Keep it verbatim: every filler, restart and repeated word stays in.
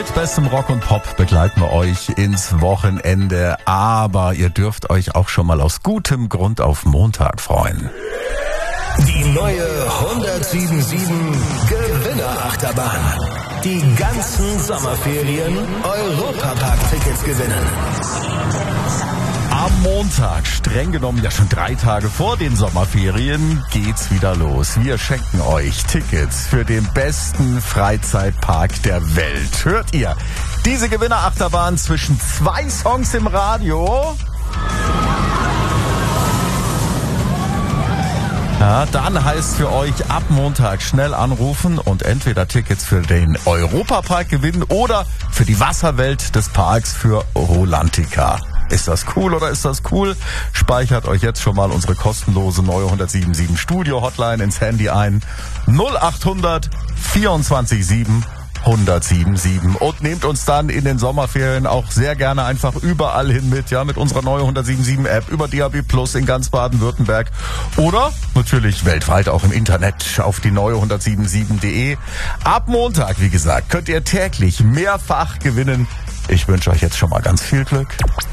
Mit bestem Rock und Pop begleiten wir euch ins Wochenende. Aber ihr dürft euch auch schon mal aus gutem Grund auf Montag freuen. Die neue hundertsieben Gewinnerachterbahn. Die ganzen Sommerferien Europapark-Tickets gewinnen. Am Montag, streng genommen ja schon drei Tage vor den Sommerferien, geht's wieder los. Wir schenken euch Tickets für den besten Freizeitpark der Welt. Hört ihr diese Gewinnerachterbahn zwischen zwei Songs im Radio? Ja, dann heißt für euch ab Montag schnell anrufen und entweder Tickets für den Europapark gewinnen oder für die Wasserwelt des Parks für Rolantica. Ist das cool oder ist das cool? Speichert euch jetzt schon mal unsere kostenlose neue hundertsiebenundsiebzig Studio Hotline ins Handy ein. null acht hundert vierundzwanzig sieben hundertsiebenundsiebzig und nehmt uns dann in den Sommerferien auch sehr gerne einfach überall hin mit, ja, mit unserer neuen hundertsiebenundsiebzig App über D A B Plus in ganz Baden-Württemberg oder natürlich weltweit auch im Internet auf die neue hundertsiebenundsiebzig punkt de. Ab Montag, wie gesagt, könnt ihr täglich mehrfach gewinnen. Ich wünsche euch jetzt schon mal ganz viel Glück.